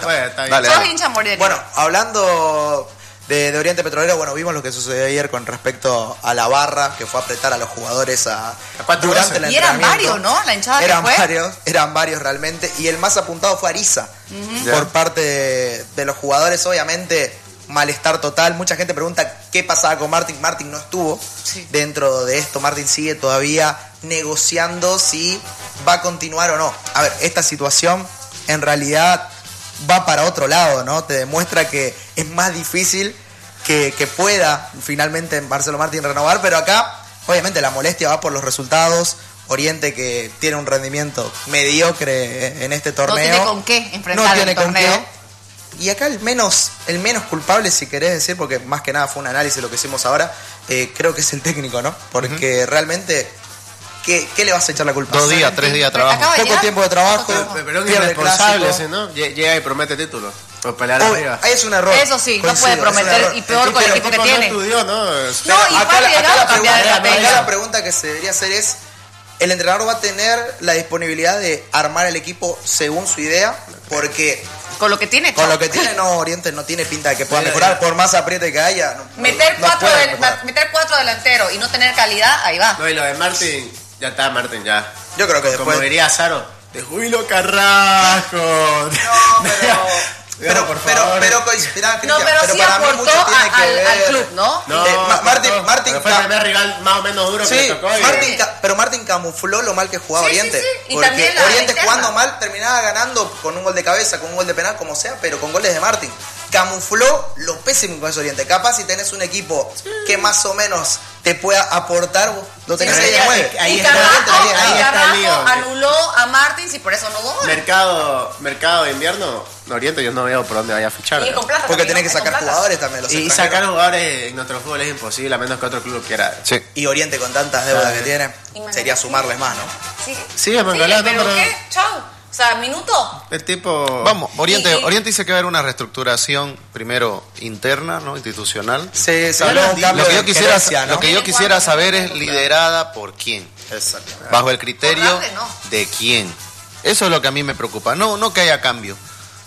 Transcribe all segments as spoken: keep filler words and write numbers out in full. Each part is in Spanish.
pues, está bien. Dale, Sos dale. hincha morir de Bueno, hablando de, de Oriente Petrolero, bueno, vimos lo que sucedió ayer con respecto a la barra, que fue a apretar a los jugadores a, cuatro durante veces. el Y eran entrenamiento. varios, ¿no? La hinchada que Eran fue. varios, eran varios realmente. Y el más apuntado fue Ariza, Ya. por parte de, de los jugadores, obviamente, malestar total. Mucha gente pregunta qué pasaba con Martín. Martín no estuvo Sí. dentro de esto. Martín sigue todavía negociando si va a continuar o no. A ver, esta situación en realidad va para otro lado, ¿no? Te demuestra que es más difícil que, que pueda finalmente Marcelo Martín renovar, pero acá obviamente la molestia va por los resultados. Oriente, que tiene un rendimiento mediocre en este No torneo, tiene con qué enfrentar no tiene el con torneo. qué. Y acá el menos, el menos culpable, si querés decir, porque más que nada fue un análisis lo que hicimos ahora, eh, creo que es el técnico, ¿no? Porque uh-huh. realmente, ¿qué, ¿qué le vas a echar la culpa? Dos días, tres días de trabajo. Acaba de Poco llegar. tiempo de trabajo. Poco Pero, pero es pierde el irresponsable clásico. ese, ¿no? Lle- Llega y promete títulos. Por pelear Oh, arriba. ahí es un error. Eso sí, no Coincido, puede es un prometer, error. y peor con el equipo que no tiene. estudió, ¿no? No, y acá, fue la, acá, arriesgado la cambiar de pregunta, acá estrategia. la pregunta que se debería hacer es, ¿el entrenador va a tener la disponibilidad de armar el equipo según su idea? Porque Con lo que tiene, con chao. lo que tiene, no, Oriente no tiene pinta de que pueda Mira, mejorar, mira. por más apriete que haya. No, Meter, no cuatro puede del- mejorar. meter cuatro delanteros y no tener calidad, ahí va. No, y lo de Martín, ya está Martín, ya. Yo creo que Como después... diría Zaro, te jubilo Carrasco. No, pero... Pero, por pero, favor. pero, coinc- mirá, No, Cristian, pero, sí para mí aportó mucho tiene a- que al, ver. al club, ¿no? No, Eh, Ma- Martín- no, Martín pero fue el está- primer rival más o menos duro que Sí, le tocó. y- Martín, ca- pero Martín camufló lo mal que jugaba Sí, sí, Oriente. sí, y Porque también la Oriente interna. jugando mal terminaba ganando con un gol de cabeza, con un gol de penal, como sea, pero con goles de Martín. Camufló lo pésimo que es Oriente. Capaz si tenés un equipo que más o menos te pueda aportar, vos lo tenés Sí, ahí sí, de sí. nueve. Ahí y está, Carrasco, ahí- ahí y está el Carrasco lío. anuló a Martins y por eso no hubo gol. Mercado, mercado de invierno, Oriente yo no veo por dónde vaya a fichar. Y ¿no? con plata Porque también, tenés que ¿no? Es con sacar plata. jugadores también. Los Y extranjeros. sacar jugadores en nuestro fútbol es imposible, a menos que otro club quiera. Sí. Y Oriente con tantas deudas Sí. que tiene, Imagínate. sería sumarles más, ¿no? Sí, Sí, es Mangalá, pero pero- ¿qué? Chao. O sea, minuto. El tipo... Vamos, Oriente, Y- y- Oriente dice que va a haber una reestructuración primero interna, ¿no? Institucional. Se, se Claro, habló de un lo cambio Lo que de yo quisiera, gerencia, ¿no? lo que yo ¿Tiene quisiera cuánto? saber es liderada por quién, Exacto. bajo el criterio Por darle, no. de quién. Eso es lo que a mí me preocupa. No, no que haya cambio.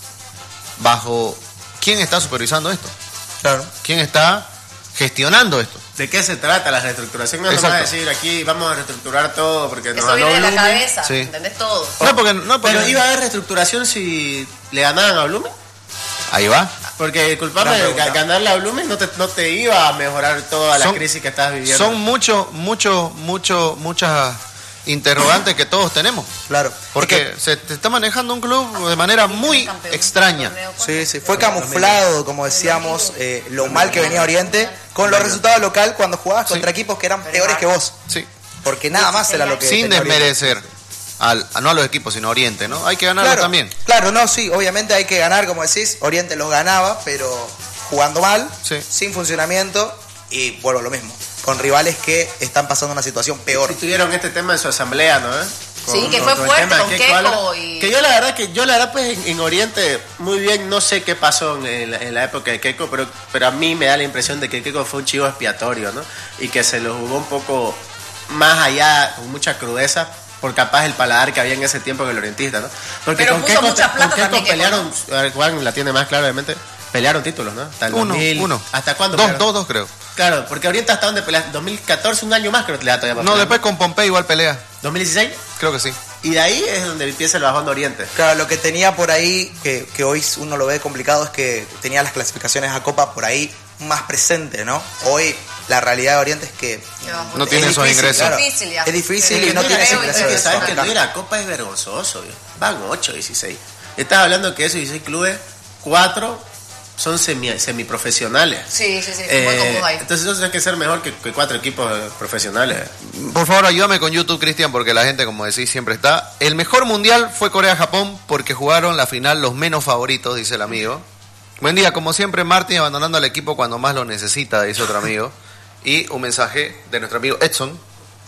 Bajo quién está supervisando esto, Claro. quién está gestionando esto. ¿De qué se trata la reestructuración? No es Exacto. nomás decir aquí vamos a reestructurar todo porque nos Eso ganó viene de la Blumen. cabeza. Sí. ¿Entendés todo? No, porque no, porque Pero iba a haber reestructuración si le ganaban a Blumen. ahí va. Porque culpame, Gran pregunta. ga- ganarle a Blumen no te, no te iba a mejorar toda la Son- crisis que estás viviendo. Son muchos, muchos, muchos, muchas interrogantes que todos tenemos. Claro. Porque se te está manejando un club de manera muy Campeón, extraña. torneo, Sí, sí, fue camuflado, como decíamos, eh, lo mal que venía Oriente con los resultados local cuando jugabas Sí. contra equipos que eran peores que vos. Sí. Porque nada más era lo que Sin tenía Oriente. desmerecer al, a- no a los equipos, sino a Oriente, ¿no? Hay que ganarlo Claro, también. claro, no, sí, obviamente hay que ganar, como decís, Oriente los ganaba, pero jugando mal, Sí. sin funcionamiento y vuelvo a lo mismo, con rivales que están pasando una situación peor. Sí tuvieron este tema en su asamblea, ¿no? ¿Eh? Sí, que fue el fuerte, tema de con qué Keco cuadra. y- Que yo la verdad, que yo la verdad pues en, en Oriente, muy bien, no sé qué pasó en, en la, en la época de Keco, pero, pero a mí me da la impresión de que Keco fue un chivo expiatorio, ¿no? Y que se lo jugó un poco más allá, con mucha crudeza, por capaz el paladar que había en ese tiempo en el orientista, ¿no? Porque Pero con puso Keco, mucha plata con Keco también, Keco, pelearon, a ver, Juan la tiene más claro, obviamente, pelearon títulos, ¿no? Hasta el Uno, dos mil, uno. ¿Hasta cuándo? Dos, pelearon? dos, dos creo. Claro, porque Oriente hasta dónde pelearon, dos mil catorce, un año más creo que le da todavía para No, pelear, después con Pompey igual pelea. dos mil dieciséis, Creo que sí. y de ahí es donde empieza el bajón de Oriente. Claro, lo que tenía por ahí, que, que hoy uno lo ve complicado, es que tenía las clasificaciones a Copa por ahí más presente, ¿no? Hoy la realidad de Oriente es que No es tiene esos difícil, ingresos. claro. Es difícil ya. Es difícil Es y que no no tiene creo, ese es ingreso que de ¿Sabes que no acá. ir a Copa es vergonzoso? Vio? Van ocho, dieciséis. Estás hablando que esos dieciséis clubes, cuatro son semi, semiprofesionales. Sí, sí, sí. Eh, muy cómodo ahí. entonces eso tiene que ser mejor que, que cuatro equipos eh, profesionales. Por favor, ayúdame con YouTube, Cristian, porque la gente, como decís, siempre está. El mejor mundial fue Corea-Japón porque jugaron la final los menos favoritos, dice el amigo. Buen día, como siempre, Martín abandonando al equipo cuando más lo necesita, dice otro amigo. Y un mensaje de nuestro amigo Edson.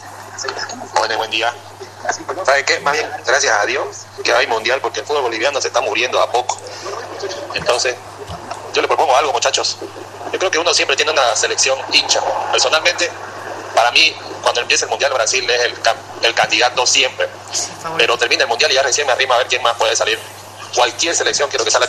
Bueno, buen día. ¿Sabe qué? Más bien, gracias a Dios que hay mundial porque el fútbol boliviano se está muriendo a poco. Entonces, yo le propongo algo, muchachos. Yo creo que uno siempre tiene una selección hincha. Personalmente, para mí, cuando empieza el mundial, Brasil es el, cam- el candidato siempre. Pero termina el mundial y ya recién me arrima a ver quién más puede salir. Cualquier selección quiero que salga